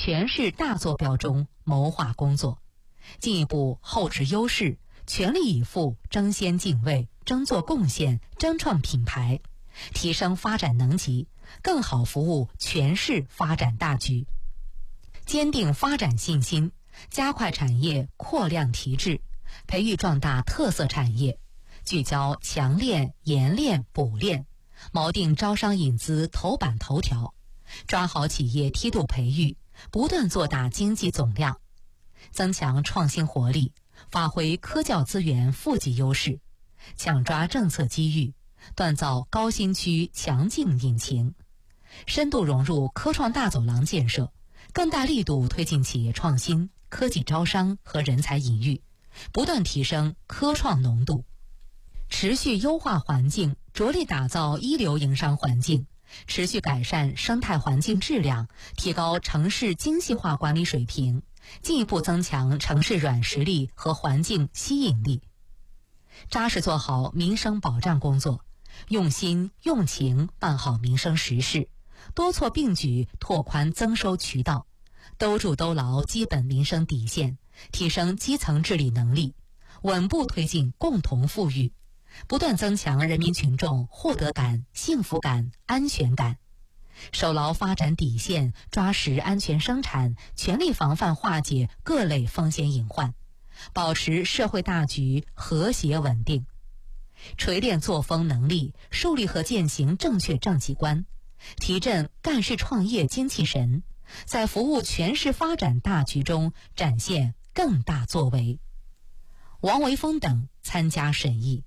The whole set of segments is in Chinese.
全市大坐标中谋划工作，进一步厚植优势，全力以赴争先敬畏、争做贡献、争创品牌，提升发展能级，更好服务全市发展大局。坚定发展信心，加快产业扩量提质，培育壮大特色产业，聚焦强链、研链、补链，锚定招商引资头版头条，抓好企业梯度培育，不断做大经济总量，增强创新活力，发挥科教资源富集优势，抢抓政策机遇，锻造高新区强劲引擎，深度融入科创大走廊建设，更大力度推进企业创新、科技招商和人才引育，不断提升科创浓度，持续优化环境，着力打造一流营商环境，持续改善生态环境质量，提高城市精细化管理水平，进一步增强城市软实力和环境吸引力。扎实做好民生保障工作，用心用情办好民生实事，多措并举拓宽增收渠道，兜住兜牢基本民生底线，提升基层治理能力，稳步推进共同富裕，不断增强人民群众获得感、幸福感、安全感，守牢发展底线，抓实安全生产，全力防范化解各类风险隐患，保持社会大局和谐稳定，锤炼作风能力，树立和践行正确政绩观，提振干事创业精气神，在服务全市发展大局中展现更大作为。王维峰等参加审议。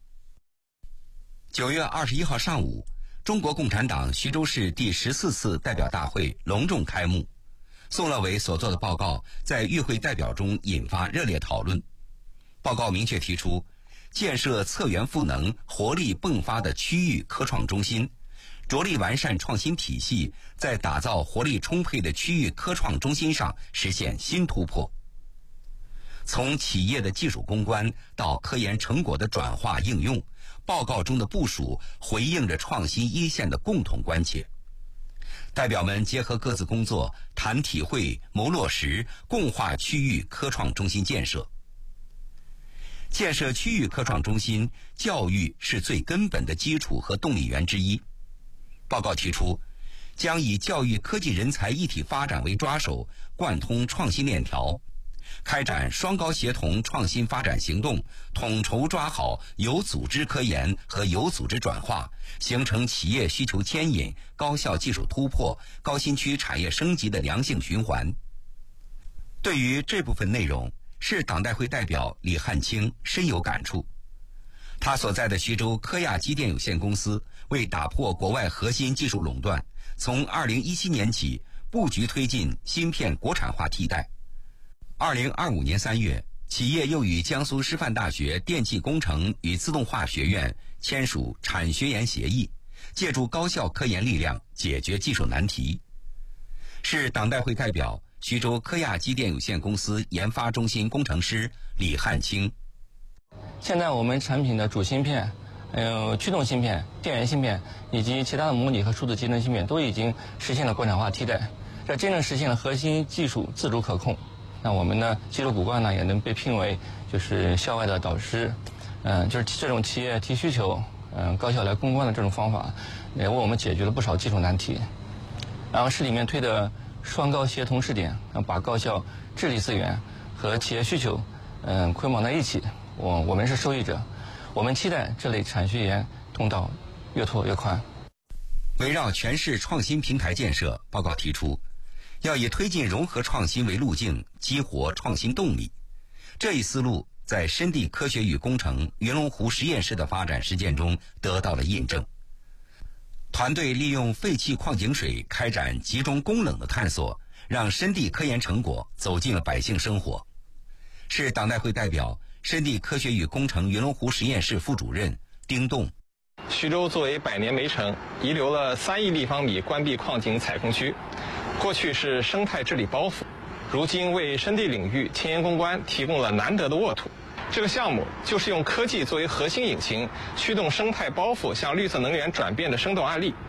9月21号上午，中国共产党徐州市第14次代表大会隆重开幕。宋乐伟所做的报告在与会代表中引发热烈讨论。报告明确提出，建设策源赋能、活力迸发的区域科创中心，着力完善创新体系，在打造活力充沛的区域科创中心上实现新突破。从企业的技术攻关到科研成果的转化应用，报告中的部署回应着创新一线的共同关切。代表们结合各自工作，谈体会、谋落实，共话区域科创中心建设。建设区域科创中心，教育是最根本的基础和动力源之一。报告提出，将以教育科技人才一体发展为抓手，贯通创新链条，开展双高协同创新发展行动，统筹抓好有组织科研和有组织转化，形成企业需求牵引、高效技术突破、高新区产业升级的良性循环。对于这部分内容，市党代会代表李汉清深有感触。他所在的徐州科亚机电有限公司为打破国外核心技术垄断，从2017年起布局推进芯片国产化替代。2025年3月，企业又与江苏师范大学电气工程与自动化学院签署产学研协议，借助高校科研力量解决技术难题。市党代会代表徐州科亚机电有限公司研发中心工程师李汉清。 现在我们产品的主芯片、驱动芯片、电源芯片以及其他的模拟和数字集成芯片都已经实现了国产化替代，这真正实现了核心技术自主可控。那我们呢，技术骨干呢也能被聘为就是校外的导师，就是这种企业提需求，高校来攻关的这种方法，也为我们解决了不少技术难题。然后市里面推的双高协同试点，把高校智力资源和企业需求，捆绑在一起，我们是受益者，我们期待这类产学研通道越拓越宽。 围绕全市创新平台建设，报告提出，要以推进融合创新为路径，激活创新动力。这一思路在深地科学与工程云龙湖实验室的发展实践中得到了印证。团队利用废弃矿井水开展集中供冷的探索，让深地科研成果走进了百姓生活。市党代会代表、深地科学与工程云龙湖实验室副主任丁栋。 徐州作为百年煤城，遗留了3亿立方米关闭矿井采控区，过去是生态治理包袱，如今为深地领域前沿攻关提供了难得的沃土。这个项目就是用科技作为核心引擎，驱动生态包袱向绿色能源转变的生动案例。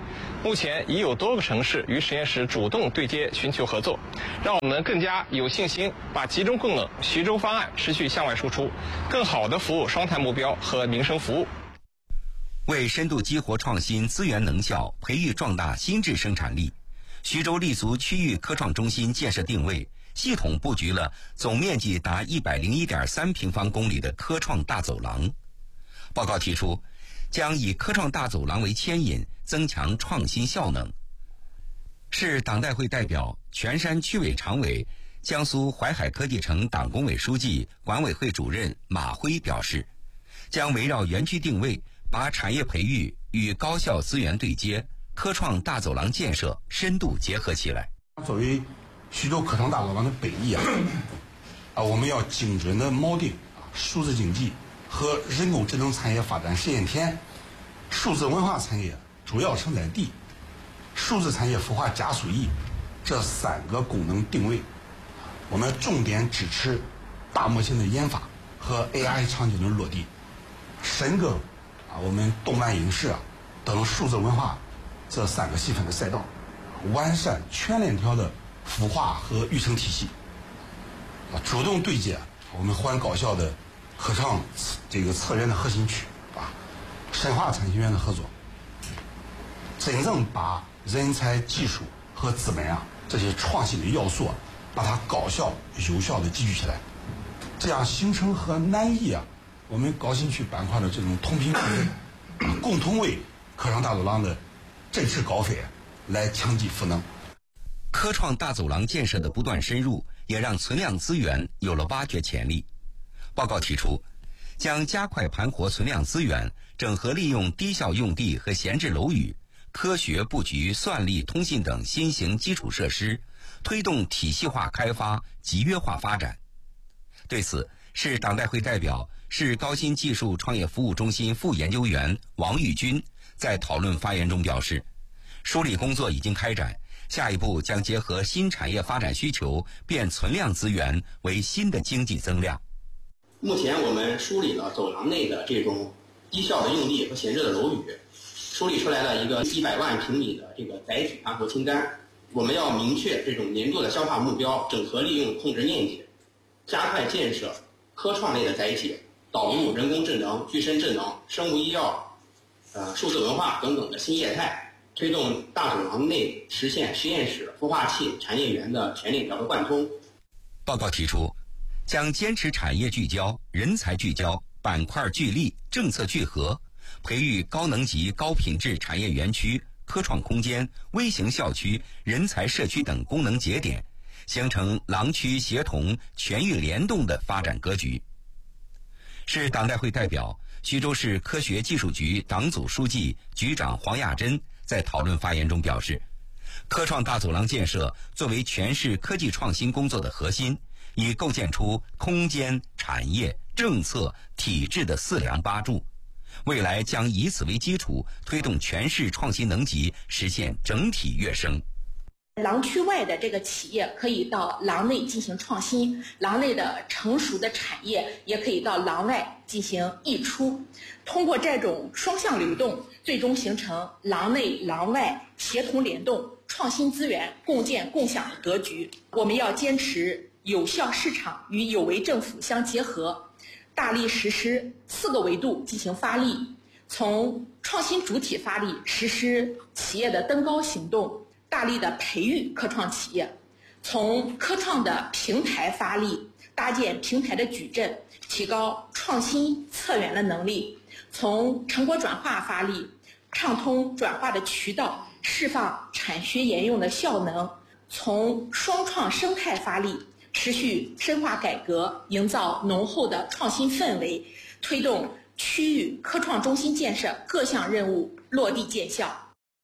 目前已有多个城市与实验室主动对接寻求合作，让我们更加有信心把集中供冷徐州方案持续向外输出，更好地服务双碳目标和民生服务。 为深度激活创新资源能效，培育壮大新质生产力，徐州立足区域科创中心建设定位，系统布局了总面积达101.3平方公里的科创大走廊。报告提出，将以科创大走廊为牵引，增强创新效能。市党代会代表、全山区委常委、江苏淮海科技城党工委书记、管委会主任马辉表示，将围绕园区定位，把产业培育与高校资源对接、科创大走廊建设深度结合起来。 作为徐州科创大走廊的本意我们要精准的锚定数字经济和人工智能产业发展试验田、数字文化产业主要承载地、数字产业孵化加速翼这3个功能定位。我们重点支持大模型的研发和 AI 场景的落地，深耕我们动漫影视等数字文化这3个细分的赛道，完善全链条的孵化和育成体系，主动对接我们环高校的科创这个策源的核心区深化产学研的合作，真正把人才、技术和资本这些创新的要素把它高效有效的集聚起来，这样形成和南艺我们高新区板块的这种同频共振，共同为科创大走廊的振翅高飞来强劲赋能。 科创大走廊建设的不断深入，也让存量资源有了挖掘潜力。报告提出，将加快盘活存量资源，整合利用低效用地和闲置楼宇，科学布局算力、通信等新型基础设施，推动体系化开发、集约化发展。对此，市党代会代表、市高新技术创业服务中心副研究员王玉军在讨论发言中表示，梳理工作已经开展，下一步将结合新产业发展需求，变存量资源为新的经济增量。 目前我们梳理了走廊内的这种低效的用地和闲置的楼宇，梳理出来了一个100万平米的这个载体盘活清单。我们要明确这种年度的消化目标，整合利用控制面积，加快建设科创类的载体，导入人工智能、具身智能、生物医药、数字文化等等的新业态，推动大走廊内实现实验室、孵化器、产业园的全链条的贯通。 报告提出，将坚持产业聚焦、人才聚焦、板块聚力、政策聚合，培育高能级、高品质产业园区、科创空间、微型校区、人才社区等功能节点，形成廊区协同、全域联动的发展格局。市党代会代表、徐州市科学技术局党组书记、局长黄亚珍在讨论发言中表示，科创大走廊建设作为全市科技创新工作的核心，已构建出空间、产业、政策、体制的4梁8柱，未来将以此为基础，推动全市创新能级实现整体跃升。 廊区外的这个企业可以到廊内进行创新，廊内的成熟的产业也可以到廊外进行溢出，通过这种双向流动，最终形成廊内廊外协同联动、创新资源共建共享的格局。我们要坚持有效市场与有为政府相结合，大力实施4个维度进行发力，从创新主体发力，实施企业的登高行动，大力的培育科创企业；从科创的平台发力，搭建平台的矩阵，提高创新策源的能力；从成果转化发力，畅通转化的渠道，释放产学研用的效能；从双创生态发力，持续深化改革，营造浓厚的创新氛围，推动区域科创中心建设各项任务落地见效。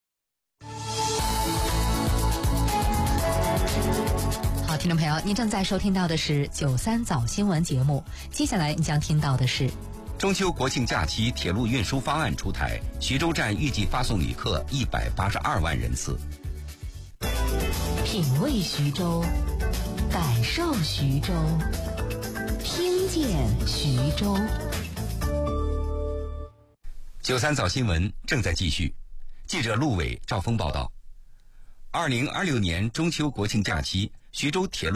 好，听众朋友，您正在收听到的是93早新闻节目，接下来你将听到的是中秋国庆假期铁路运输方案出台，徐州站预计发送旅客182万人次。 品味徐州，感受徐州，听见徐州。93 早新闻正在继续。 记者陆伟、赵峰报道。2026年中秋国庆假期，徐州铁路